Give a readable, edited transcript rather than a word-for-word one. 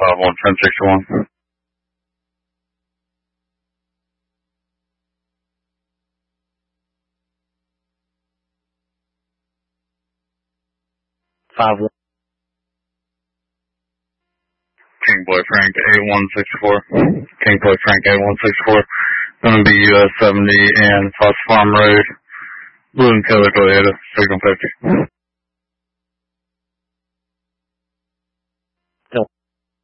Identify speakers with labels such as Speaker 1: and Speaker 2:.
Speaker 1: 51-1061.
Speaker 2: 5-1.
Speaker 1: King Boy Frank 8164. King Boy Frank 8164. Gonna be US 70 and Fox Farm Road. Blue and color Toyota. Signal 50.